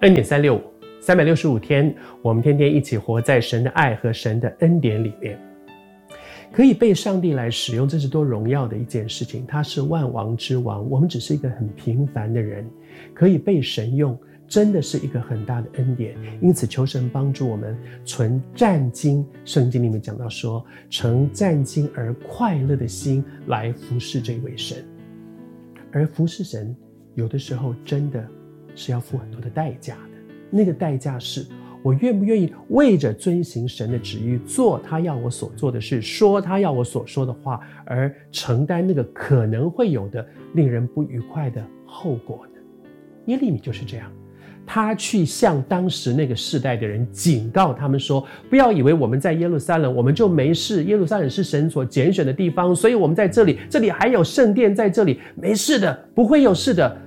恩典365 365天，我们天天一起活在神的爱和神的恩典里面，可以被上帝来使用，这是多荣耀的一件事情。他是万王之王，我们只是一个很平凡的人，可以被神用，真的是一个很大的恩典。因此求神帮助我们存战兢，圣经里面讲到说，存战兢而快乐的心来服侍这位神。而服侍神有的时候真的是要付很多的代价的，那个代价是我愿不愿意为着遵行神的旨意，做他要我所做的事，说他要我所说的话，而承担那个可能会有的令人不愉快的后果呢？耶利米就是这样，他去向当时那个世代的人警告他们说，不要以为我们在耶路撒冷我们就没事，耶路撒冷是神所拣选的地方，所以我们在这里，这里还有圣殿在这里，没事的，不会有事的。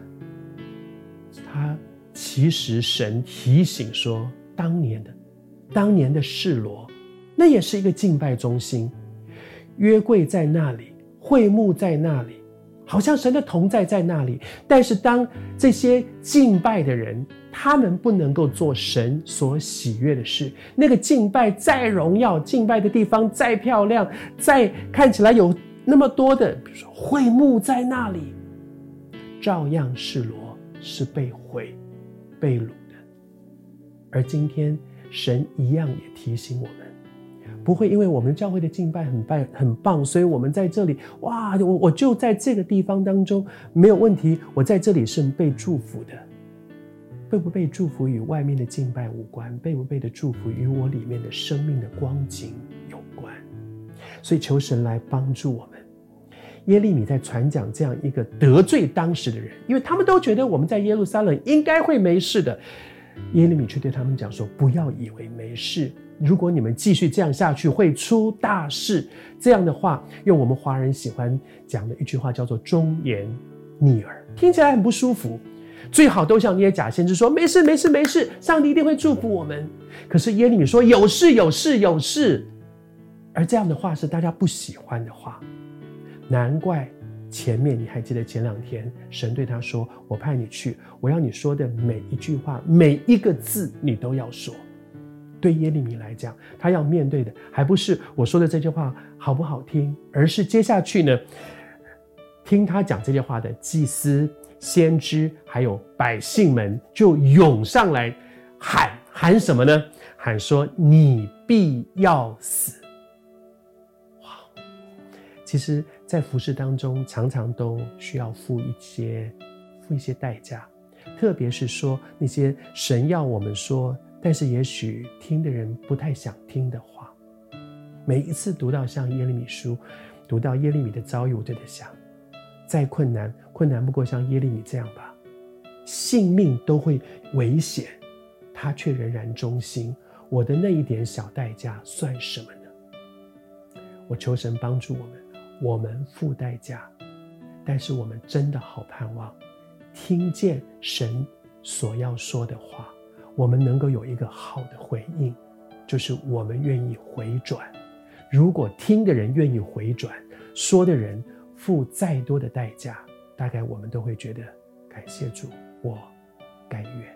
其实神提醒说，当年的示罗，那也是一个敬拜中心，约柜在那里，会幕在那里，好像神的同在在那里。但是当这些敬拜的人，他们不能够做神所喜悦的事，那个敬拜再荣耀，敬拜的地方再漂亮，再看起来有那么多的，比如说会幕在那里，照样示罗是被毁被掳的。而今天神一样也提醒我们，不会因为我们教会的敬拜很棒，所以我们在这里，哇，我就在这个地方当中没有问题，我在这里是被祝福的。被不被祝福与外面的敬拜无关，被不被的祝福与我里面的生命的光景有关。所以求神来帮助我们。耶利米在传讲这样一个得罪当时的人，因为他们都觉得我们在耶路撒冷应该会没事的，耶利米却对他们讲说，不要以为没事，如果你们继续这样下去会出大事。这样的话，用我们华人喜欢讲的一句话叫做忠言逆耳，听起来很不舒服，最好都像那些假先知说，没事没事没事，上帝一定会祝福我们。可是耶利米说，有事有事有事，而这样的话是大家不喜欢的话。难怪前面你还记得前2天神对他说，我派你去，我要你说的每一句话每一个字你都要说。对耶利米来讲，他要面对的还不是我说的这句话好不好听，而是接下去呢，听他讲这些话的祭司先知还有百姓们就涌上来喊什么呢？喊说，你必要死。哇！其实在服事当中常常都需要付一些代价，特别是说那些神要我们说但是也许听的人不太想听的话。每一次读到像耶利米书，读到耶利米的遭遇，我就在想，再困难不过像耶利米这样吧，性命都会危险，他却仍然忠心，我的那一点小代价算什么呢？我求神帮助我们付代价，但是我们真的好盼望听见神所要说的话，我们能够有一个好的回应，就是我们愿意回转。如果听的人愿意回转，说的人付再多的代价，大概我们都会觉得感谢主，我甘愿。